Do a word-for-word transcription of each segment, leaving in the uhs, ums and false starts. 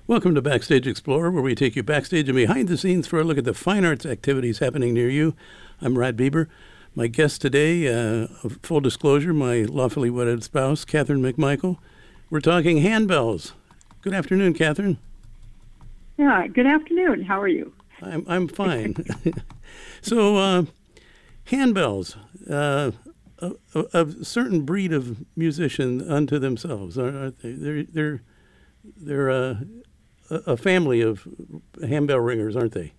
Welcome to Backstage Explorer, where we take you backstage and behind the scenes for a look at the fine arts activities happening near you. I'm Rod Bieber. My guest today, uh, full disclosure, my lawfully wedded spouse, Catherine McMichael. We're talking handbells. Good afternoon, Catherine. Yeah, good afternoon. How are you? I'm I'm fine. so, uh, handbells, uh, a, a, a certain breed of musician unto themselves, aren't they? They're they're they're uh, a family of handbell ringers, aren't they?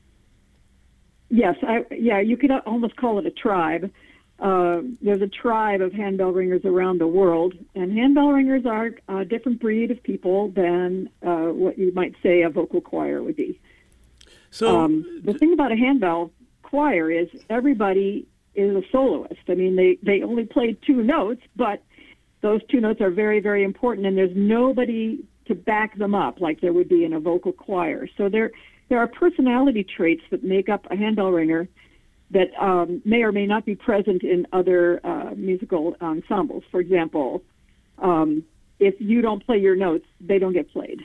Yes, I, yeah, you could almost call it a tribe. Uh, there's a tribe of handbell ringers around the world, and handbell ringers are a different breed of people than uh, what you might say a vocal choir would be. So um, the thing about a handbell choir is everybody is a soloist. I mean, they, they only play two notes, but those two notes are very, very important, and there's nobody to back them up like there would be in a vocal choir. So there there are personality traits that make up a handbell ringer that um, may or may not be present in other uh, musical ensembles. For example, um, if you don't play your notes, they don't get played.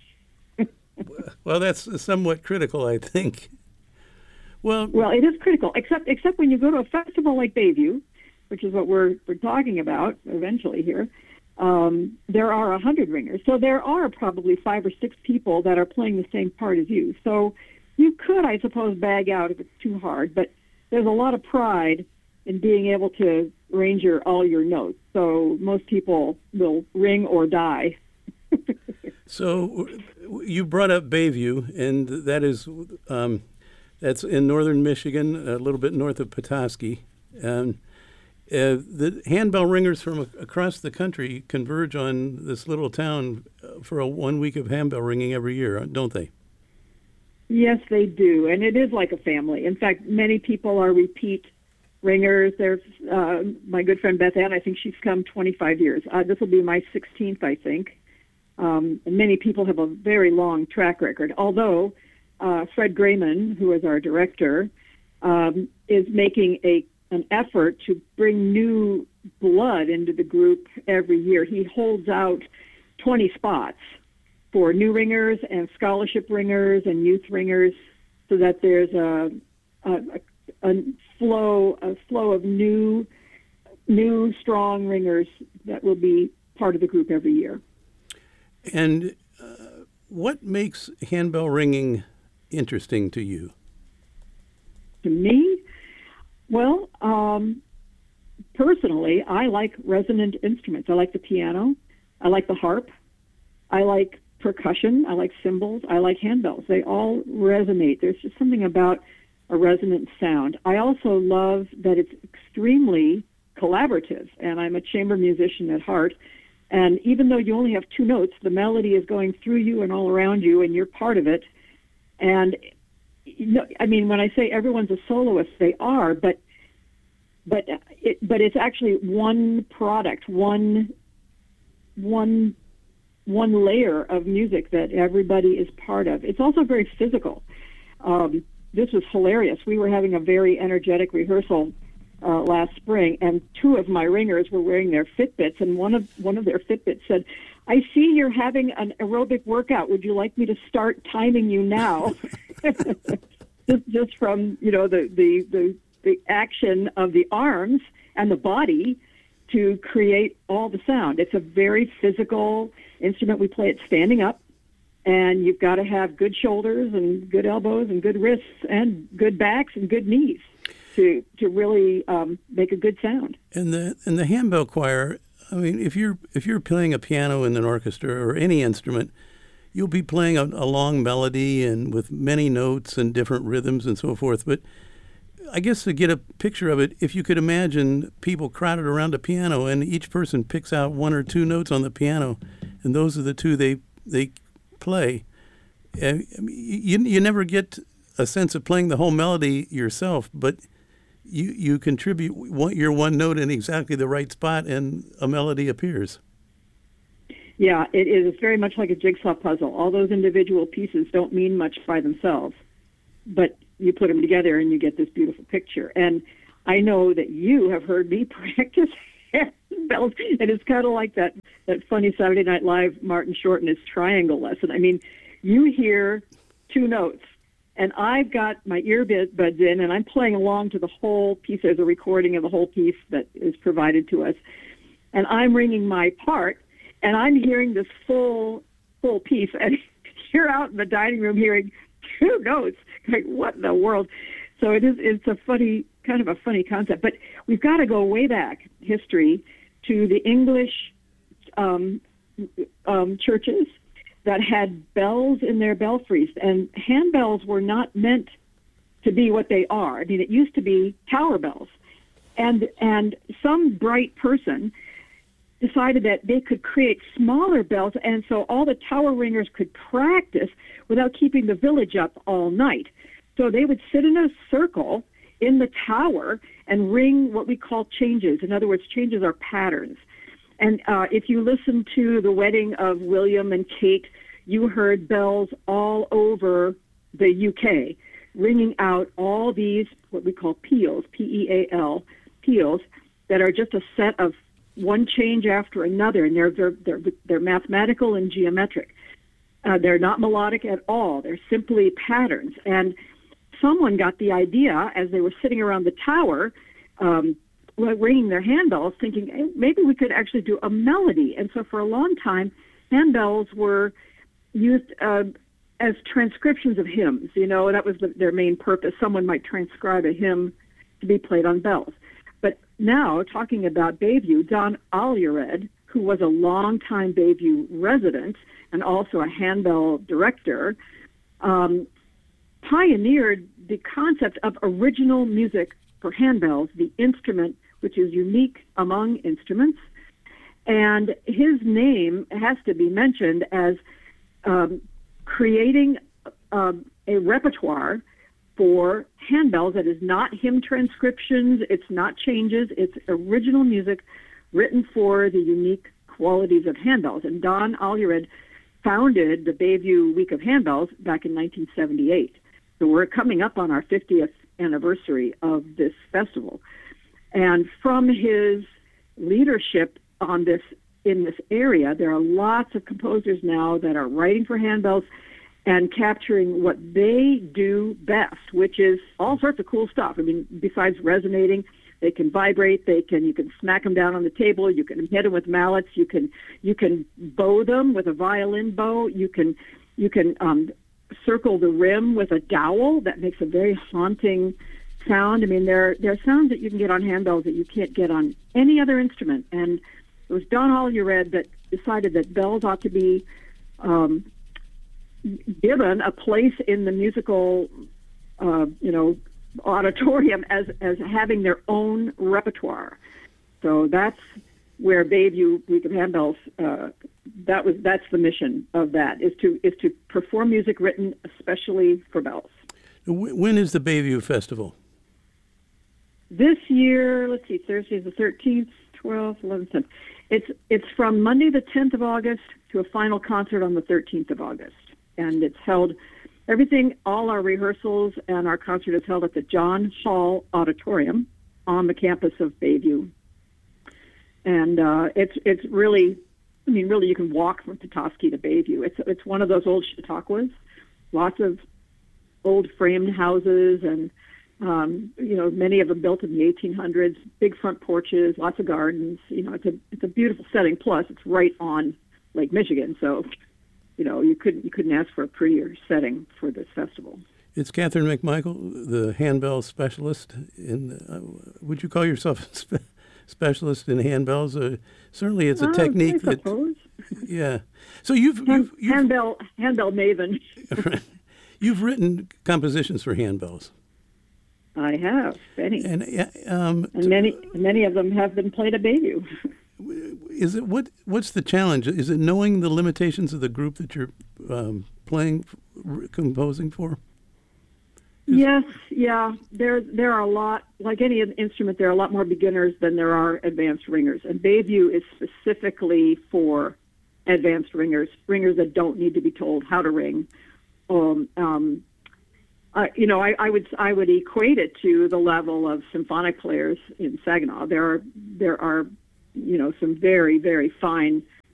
Well, that's somewhat critical, I think. Well, well, it is critical, except except when you go to a festival like Bayview, which is what we're we're talking about eventually here. Um, there are a hundred ringers, so there are probably five or six people that are playing the same part as you. So you could, I suppose, bag out if it's too hard, but there's a lot of pride in being able to range your all your notes. So most people will ring or die. So you brought up Bayview, and that is um, that's in northern Michigan, a little bit north of Petoskey, and Uh, the handbell ringers from a- across the country converge on this little town for a one week of handbell ringing every year, don't they? Yes, they do, and it is like a family. In fact, many people are repeat ringers. There's uh, my good friend Beth Ann. I think she's come twenty-five years. Uh, this will be my sixteenth, I think. Um, and many people have a very long track record. Although uh, Fred Grayman, who is our director, um, is making a an effort to bring new blood into the group every year. He holds out twenty spots for new ringers and scholarship ringers and youth ringers, so that there's a, a, a flow a flow of new new strong ringers that will be part of the group every year. And uh, what makes handbell ringing interesting to you? To me, well, um, personally, I like resonant instruments. I like the piano. I like the harp. I like percussion. I like cymbals. I like handbells. They all resonate. There's just something about a resonant sound. I also love that it's extremely collaborative, and I'm a chamber musician at heart. And even though you only have two notes, the melody is going through you and all around you, and you're part of it. And You know, I mean, when I say everyone's a soloist, they are, but but it, but it's actually one product, one one one layer of music that everybody is part of. It's also very physical. Um, this was hilarious. We were having a very energetic rehearsal uh, last spring, and two of my ringers were wearing their Fitbits, and one of one of their Fitbits said, "I see you're having an aerobic workout. Would you like me to start timing you now?" just, just from, you know, the, the, the, the action of the arms and the body to create all the sound. It's a very physical instrument. We play it standing up, and you've got to have good shoulders and good elbows and good wrists and good backs and good knees to to really um, make a good sound. And the and the handbell choir, I mean, if you're if you're playing a piano in an orchestra or any instrument, you'll be playing a, a long melody and with many notes and different rhythms and so forth. But I guess to get a picture of it, if you could imagine people crowded around a piano and each person picks out one or two notes on the piano, and those are the two they they play. Uh, you you never get a sense of playing the whole melody yourself, but you you contribute one, your one note in exactly the right spot, and a melody appears. Yeah, it is very much like a jigsaw puzzle. All those individual pieces don't mean much by themselves, but you put them together and you get this beautiful picture. And I know that you have heard me practice handbells, and it's kind of like that that funny Saturday Night Live Martin Short and his triangle lesson. I mean, you hear two notes, and I've got my earbuds in, and I'm playing along to the whole piece. There's a recording of the whole piece that is provided to us, and I'm ringing my part, and I'm hearing this full full piece, and you're out in the dining room hearing two notes. Like, what in the world? So it is. It's a funny, kind of a funny concept. But we've got to go way back history to the English um, um, churches that had bells in their belfries, and handbells were not meant to be what they are. I mean, it used to be tower bells, and and some bright person decided that they could create smaller bells, and so all the tower ringers could practice without keeping the village up all night. So they would sit in a circle in the tower and ring what we call changes. In other words, changes are patterns. And uh, if you listen to the wedding of William and Kate, you heard bells all over the U K, ringing out all these, what we call peals, P E A L, peals, that are just a set of one change after another, and they're, they're, they're, they're mathematical and geometric. Uh, they're not melodic at all. They're simply patterns. And someone got the idea as they were sitting around the tower, um, ringing their handbells, thinking, hey, maybe we could actually do a melody. And so for a long time, handbells were used uh, as transcriptions of hymns. You know, that was the, their main purpose. Someone might transcribe a hymn to be played on bells. But now, talking about Bayview, Don Alyared, who was a longtime Bayview resident and also a handbell director, um, pioneered the concept of original music for handbells, the instrument which is unique among instruments. And his name has to be mentioned as um, creating um, a repertoire for handbells that is not hymn transcriptions, it's not changes, it's original music written for the unique qualities of handbells. And Don Alyared founded the Bayview Week of Handbells back in nineteen seventy-eight. So we're coming up on our fiftieth anniversary of this festival. And from his leadership on this in this area, there are lots of composers now that are writing for handbells and capturing what they do best, which is all sorts of cool stuff. I mean, besides resonating, they can vibrate, they can, you can smack them down on the table, you can hit them with mallets, you can, you can bow them with a violin bow, you can, you can um, circle the rim with a dowel that makes a very haunting sound. I mean, there, there are sounds that you can get on handbells that you can't get on any other instrument. And it was Don Alyared that decided that bells ought to be um, given a place in the musical, uh, you know, auditorium as as having their own repertoire. So that's where Bayview Week of Handbells. Uh, that was that's the mission of that is to is to perform music written especially for bells. When is the Bayview Festival? This year, let's see, Thursday the thirteenth, twelfth, eleventh, tenth. It's it's from Monday the tenth of August to a final concert on the thirteenth of August. And it's held, everything, all our rehearsals and our concert is held at the John Hall Auditorium on the campus of Bayview. And uh, it's it's really, I mean, really you can walk from Petoskey to Bayview. It's it's one of those old Chautauquas, lots of old framed houses and, um, you know, many of them built in the eighteen hundreds, big front porches, lots of gardens. You know, it's a it's a beautiful setting. Plus, it's right on Lake Michigan, so you know, you couldn't you couldn't ask for a prettier setting for this festival. It's Catherine McMichael, the handbell specialist. In uh, would you call yourself a spe- specialist in handbells? Uh, certainly, it's a oh, technique I that. Yeah. So you've, Hand, you've, you've handbell handbell maven. Right. You've written compositions for handbells. I have many, and um, and many many of them have been played at Bayview. Is it what? What's the challenge? Is it knowing the limitations of the group that you're um, playing, composing for? Yes, yeah. There, there are a lot. Like any instrument, there are a lot more beginners than there are advanced ringers. And Bayview is specifically for advanced ringers, ringers that don't need to be told how to ring. Um, um, I, you know, I, I would, I would equate it to the level of symphonic players in Saginaw. There are, there are. you know, some very, very fine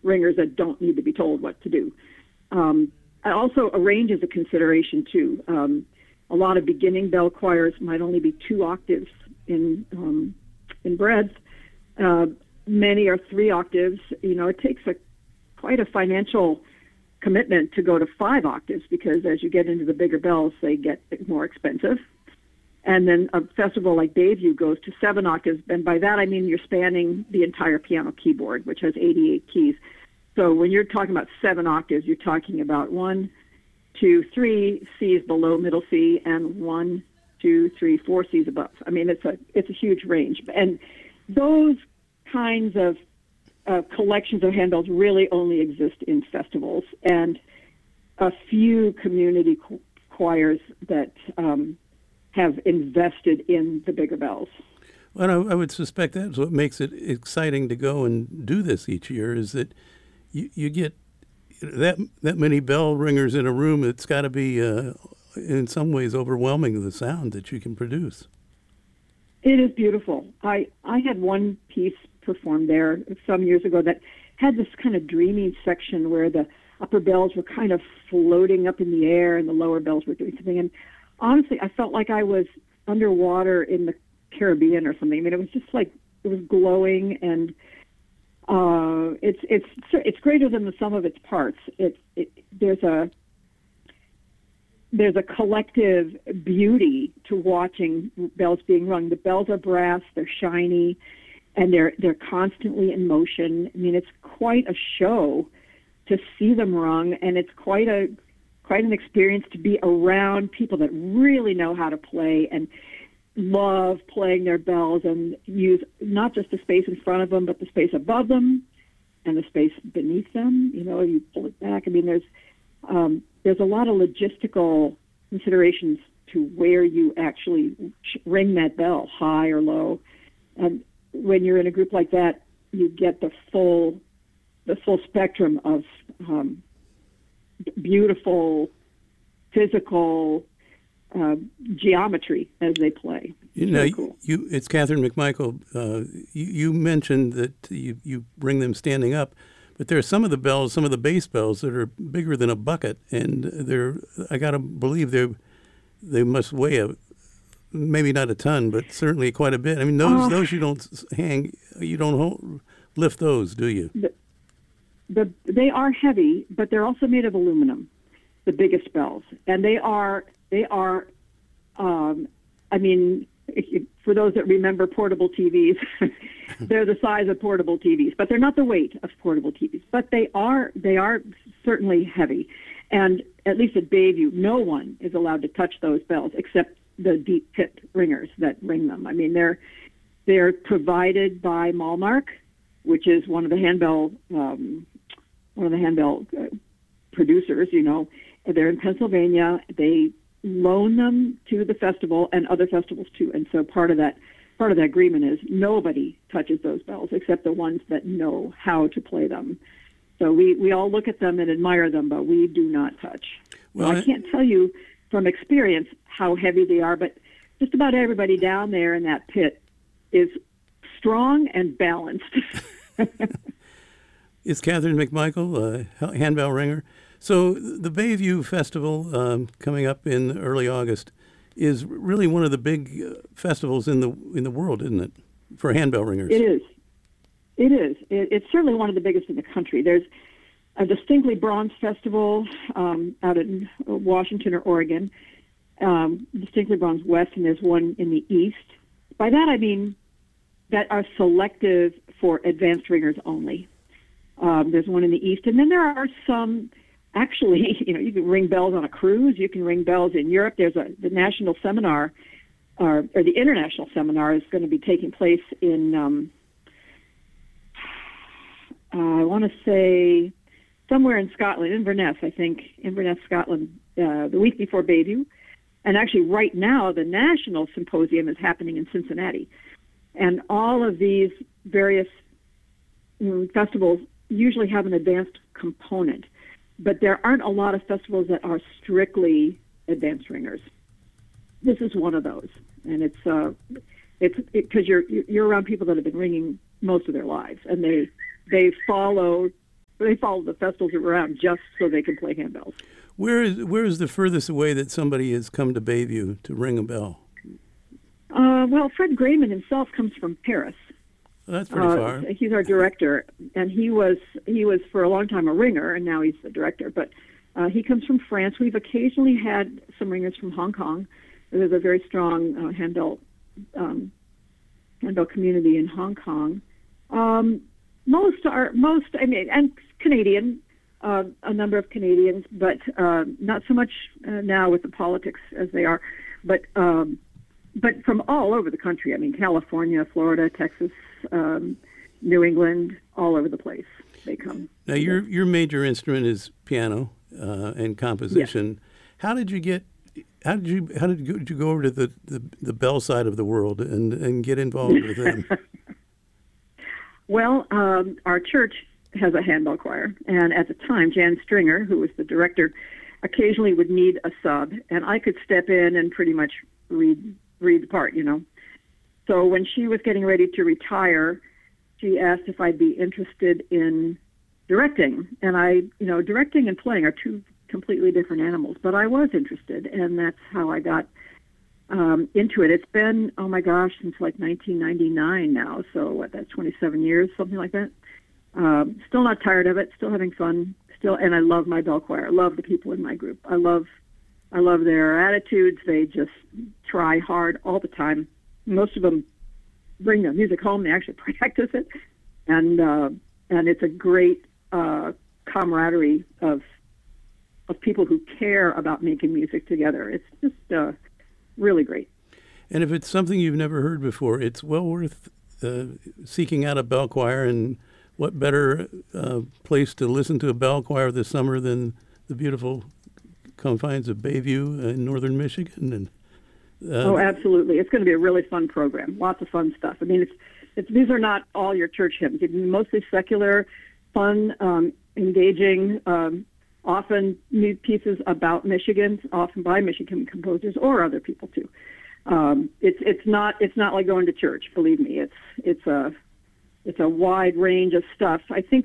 ringers that don't need to be told what to do. Um, also, a range is a consideration too. Um, a lot of beginning bell choirs might only be two octaves in um, in breadth. Uh, many are three octaves. You know, it takes a quite a financial commitment to go to five octaves, because as you get into the bigger bells, they get more expensive. And then a festival like Bayview goes to seven octaves, and by that I mean you're spanning the entire piano keyboard, which has eighty-eight keys. So when you're talking about seven octaves, you're talking about one, two, three C's below middle C, and one, two, three, four C's above. I mean, it's a it's a huge range, and those kinds of uh, collections of handbells really only exist in festivals and a few community qu- choirs that um, have invested in the bigger bells. Well, I, I would suspect that's what makes it exciting to go and do this each year, is that you, you get that that many bell ringers in a room. It's got to be, uh, in some ways, overwhelming, the sound that you can produce. It is beautiful. I, I had one piece performed there some years ago that had this kind of dreamy section where the upper bells were kind of floating up in the air and the lower bells were doing something. And honestly, I felt like I was underwater in the Caribbean or something. I mean, it was just like, it was glowing, and uh, it's it's it's greater than the sum of its parts. It, it there's a there's a collective beauty to watching bells being rung. The bells are brass, they're shiny, and they're they're constantly in motion. I mean, it's quite a show to see them rung, and it's quite a quite an experience to be around people that really know how to play and love playing their bells and use not just the space in front of them, but the space above them and the space beneath them. You know, you pull it back. I mean, there's um, there's a lot of logistical considerations to where you actually ring that bell, high or low. And when you're in a group like that, you get the full the full spectrum of um, beautiful physical uh, geometry as they play. You know, cool. you, it's Catherine McMichael. Uh, you, you mentioned that you, you bring them standing up, but there are some of the bells, some of the bass bells that are bigger than a bucket, and they're, I got to believe they they must weigh a, maybe not a ton, but certainly quite a bit. I mean, those uh, those you don't hang, you don't hold, lift those, do you? The, the they are heavy, but they're also made of aluminum, the biggest bells, and they are they are, um, I mean, if, for those that remember portable T Vs, they're the size of portable T Vs, but they're not the weight of portable T Vs. But they are they are certainly heavy, and at least at Bayview, no one is allowed to touch those bells except the deep pit ringers that ring them. I mean, they're they're provided by Malmark, which is one of the handbell um, one of the handbell uh, producers. You know, they're in Pennsylvania. They loan them to the festival and other festivals too. And so part of that part of that agreement is nobody touches those bells except the ones that know how to play them. So we, we all look at them and admire them, but we do not touch. Well, I can't tell you from experience how heavy they are, but just about everybody down there in that pit is strong and balanced. It's Catherine McMichael, a handbell ringer. So the Bayview Festival um, coming up in early August is really one of the big uh, festivals in the in the world, isn't it, for handbell ringers? It is. It is. It, it's certainly one of the biggest in the country. There's a Distinctly Bronze Festival um, out in Washington or Oregon, um, Distinctly Bronze West, and there's one in the East. By that I mean that are selective for advanced ringers only. Um, there's one in the East, and then there are some. Actually, you know, you can ring bells on a cruise. You can ring bells in Europe. There's a the national seminar, or, or the international seminar, is going to be taking place in. Um, uh, I want to say somewhere in Scotland, Inverness, I think, Inverness, Scotland, uh, the week before Bayview. And actually, right now, the national symposium is happening in Cincinnati, and all of these various you know, festivals usually have an advanced component. But there aren't a lot of festivals that are strictly advanced ringers. This is one of those, and it's uh, it's because it, you're you're around people that have been ringing most of their lives, and they they follow they follow the festivals around just so they can play handbells. Where is where is the furthest away that somebody has come to Bayview to ring a bell? Uh, well, Fred Grayman himself comes from Paris. Well, that's pretty uh, far. He's our director, and he was he was for a long time a ringer, and now he's the director. But uh, he comes from France. We've occasionally had some ringers from Hong Kong. There's a very strong uh, handbell um, handbell community in Hong Kong. Um, most are most, I mean, and Canadian. Uh, a number of Canadians, but uh, not so much uh, now with the politics as they are, but um, but from all over the country. I mean, California, Florida, Texas, um, New England, all over the place they come. Now, your your major instrument is piano uh, and composition. Yes. How did you get? How did you how did you go, did you go over to the, the, the bell side of the world and, and get involved with them? Well, um, our church has a handbell choir, and at the time, Jan Stringer, who was the director, occasionally would need a sub, and I could step in and pretty much read read the part, you know. So when she was getting ready to retire, she asked if I'd be interested in directing, and I, you know, directing and playing are two completely different animals, but I was interested, and that's how I got um, into it. It's been, oh my gosh, since like nineteen ninety-nine now, so what, that's twenty-seven years, something like that. Um, still not tired of it. Still having fun. Still, and I love my bell choir. I love the people in my group. I love, I love their attitudes. They just try hard all the time. Most of them bring their music home. They actually practice it, and uh, and it's a great uh, camaraderie of of people who care about making music together. It's just uh, really great. And if it's something you've never heard before, it's well worth uh, seeking out a bell choir. And what better uh, place to listen to a bell choir this summer than the beautiful confines of Bayview in northern Michigan? And uh, oh, absolutely! It's going to be a really fun program. Lots of fun stuff. I mean, it's, it's these are not all your church hymns. It's mostly secular, fun, um, engaging. Um, often new pieces about Michigan, often by Michigan composers or other people too. Um, it's it's not it's not like going to church. Believe me, it's it's a It's a wide range of stuff. I think,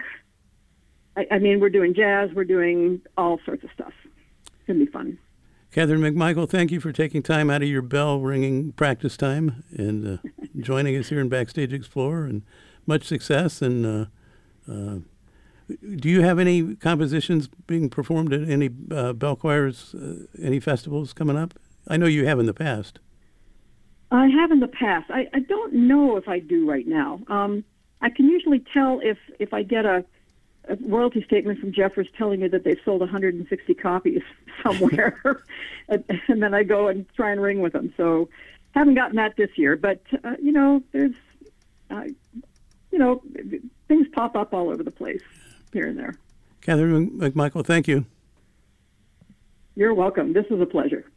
I, I mean, we're doing jazz, we're doing all sorts of stuff. It's going to be fun. Catherine McMichael, thank you for taking time out of your bell ringing practice time and uh, joining us here in Backstage Explorer, and much success. And uh, uh, do you have any compositions being performed at any uh, bell choirs, uh, any festivals coming up? I know you have in the past. I have in the past. I, I don't know if I do right now. Um, I can usually tell if, if I get a, a royalty statement from Jeffers telling me that they've sold one hundred sixty copies somewhere, and, and then I go and try and ring with them. So haven't gotten that this year, but, uh, you know, there's, uh, you know, things pop up all over the place here and there. Catherine McMichael, thank you. You're welcome. This was a pleasure.